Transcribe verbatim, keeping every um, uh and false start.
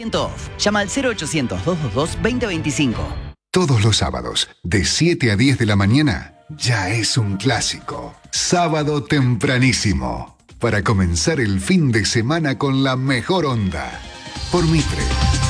ciento off. Llama al cero ochocientos, doscientos veintidós, veinte veinticinco. Todos los sábados, de siete a diez de la mañana, ya es un clásico. Sábado tempranísimo. Para comenzar el fin de semana con la mejor onda. Por Mitre.